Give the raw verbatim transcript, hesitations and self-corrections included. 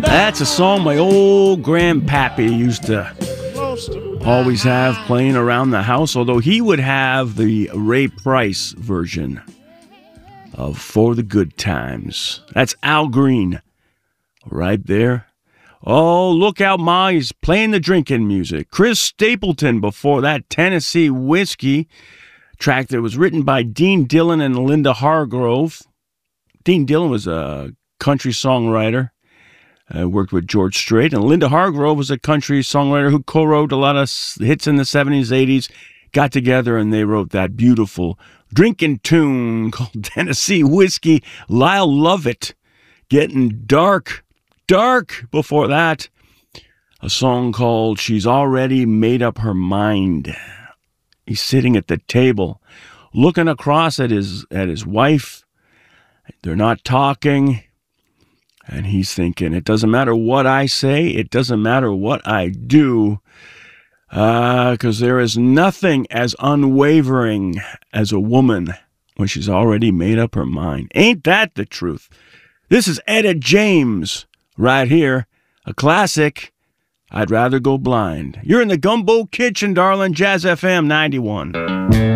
That's a song my old grandpappy used to always have playing around the house, although he would have the Ray Price version of For the Good Times. That's Al Green right there. Oh, look out, Ma, he's playing the drinking music. Chris Stapleton before that, Tennessee Whiskey, track that was written by Dean Dillon and Linda Hargrove. Dean Dillon was a country songwriter. Uh, worked with George Strait, and Linda Hargrove was a country songwriter who co-wrote a lot of hits in the seventies, eighties, got together, and they wrote that beautiful drinking tune called Tennessee Whiskey. Lyle Lovett, Getting Dark, Dark. Before that, a song called She's Already Made Up Her Mind. He's sitting at the table, looking across at his at his wife. They're not talking. And he's thinking, it doesn't matter what I say, it doesn't matter what I do, because uh, there is nothing as unwavering as a woman when she's already made up her mind. Ain't that the truth? This is Etta James right here, a classic, I'd Rather Go Blind. You're in the Gumbo Kitchen, darling, Jazz F M ninety-one.